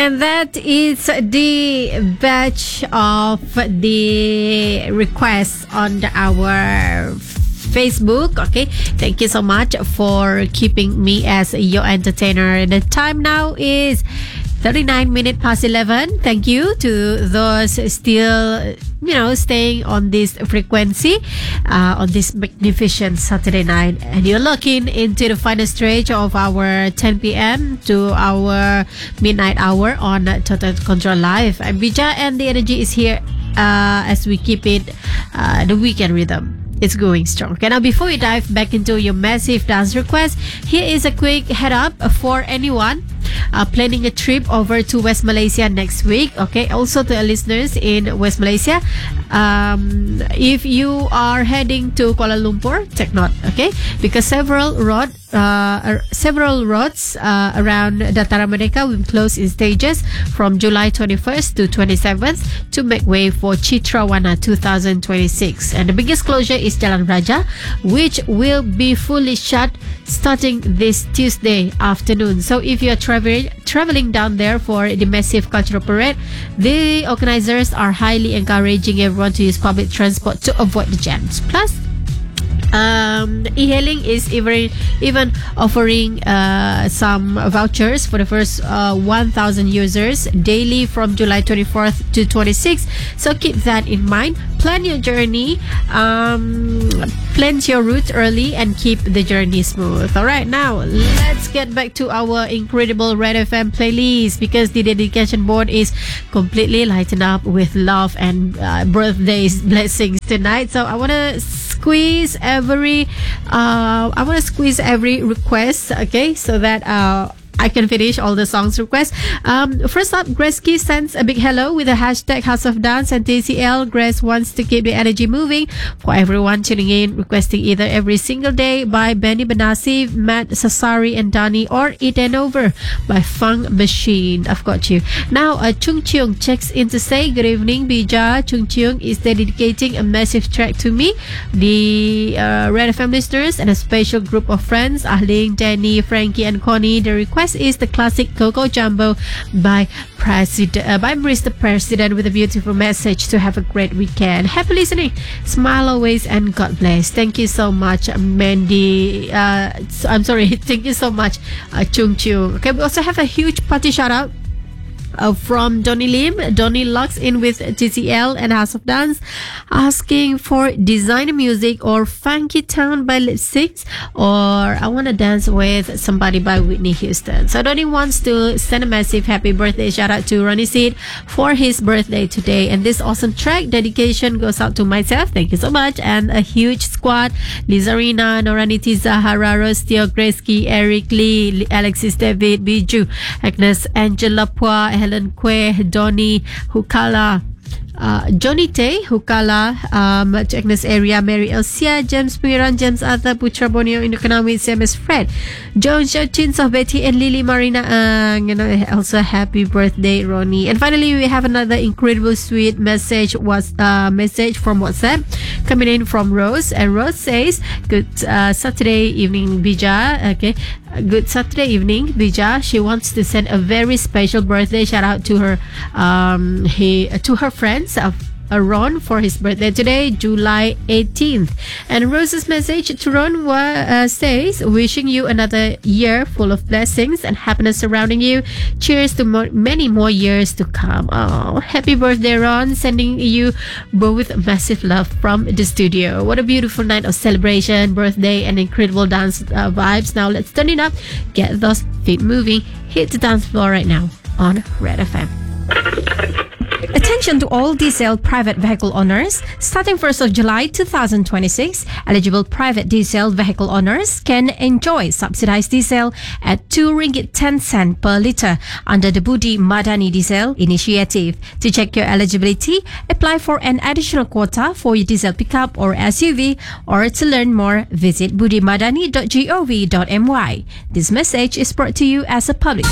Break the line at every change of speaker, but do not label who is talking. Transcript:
And that is the batch of the requests on our Facebook. Okay, thank you so much for keeping me as your entertainer. The time now is 39 minutes past 11. Thank you to those still, staying on this frequency on this magnificent Saturday night. And you're looking into the final stretch of our 10 p.m. to our midnight hour on Total Control Live. I'm Bija, and the energy is here as we keep it the weekend rhythm. It's going strong. Okay, now before we dive back into your massive dance request, here is a quick head up for anyone planning a trip over to West Malaysia next week. Okay, also to our listeners in West Malaysia, if you are heading to Kuala Lumpur, take note. Okay, because several roads around Dataran Merdeka will close in stages from July 21st to 27th to make way for Citrawana 2026. And the biggest closure is Jalan Raja, which will be fully shut starting this Tuesday afternoon. So if you are traveling down there for the massive cultural parade, the organizers are highly encouraging everyone to use public transport to avoid the jams. Plus, e-hailing is even offering some vouchers for the first 1,000 users daily from July 24th to 26th. So keep that in mind. Plan your journey, plan your route early, and keep the journey smooth. All right, now let's get back to our incredible Red FM playlist, because the dedication board is completely lightened up with love and birthdays blessings tonight. So I want to squeeze every request, okay, so that I can finish all the songs requests. First up, Grace sends a big hello with the hashtag House of Dance and TCL. Grace wants to keep the energy moving for everyone tuning in, requesting either Every Single Day by Benny Benassi, Matt Sassari and Dani, or It Ain't Over by Funk Machine. I've got you. Now, Chung Chung checks in to say, good evening, Bija. Chung Chung is dedicating a massive track to me, the Red FM listeners, and a special group of friends, Ahling, Danny, Frankie and Connie. The request is the classic Coco Jumbo by Mr. President, with a beautiful message to have a great weekend. Happy listening, smile always, and God bless. Thank you so much, Mandy. Thank you so much, Chung Chung. Okay, we also have a huge party shout out from Donny Lim. Donny locks in with TCL and House of Dance, asking for Designer Music or Funky Town by Lip 6, or I Want to Dance with Somebody by Whitney Houston. So Donny wants to send a massive happy birthday shout out to Ronnie Seed for his birthday today. And this awesome track dedication goes out to myself, thank you so much, and a huge squad: Lizarina, Noraniti, Zahara, Rostio, Gracie, Eric Lee, Alexis David, Biju, Agnes, Angela Pua, Helen Kwe, Donny Hukala, Johnny Tay Hukala, to Agnes Area, Mary Elsia, James Miran, James Arthur, Putra Borneo, Indokanami, CMS Fred, John Chins of Betty and Lily Marina. Also happy birthday, Ronnie. And finally, we have another incredible sweet message from WhatsApp coming in from Rose. And Rose says, good Saturday evening, Bija. Okay, good Saturday evening, Bija. She wants to send a very special birthday shout out to her to her friends of Ron for his birthday today, July 18th. And Rose's message to Ron says, wishing you another year full of blessings and happiness surrounding you. Cheers to many more years to come. Oh, happy birthday, Ron. Sending you both massive love from the studio. What a beautiful night of celebration, birthday, and incredible dance vibes. Now let's turn it up, get those feet moving, hit the dance floor right now on Red FM.
Attention to all diesel private vehicle owners. Starting 1st of July 2026, eligible private diesel vehicle owners can enjoy subsidized diesel at 2 ringgit 10 cent per litre under the Budi Madani Diesel Initiative. To check your eligibility, apply for an additional quota for your diesel pickup or SUV, or to learn more, visit budimadani.gov.my. This message is brought to you as a public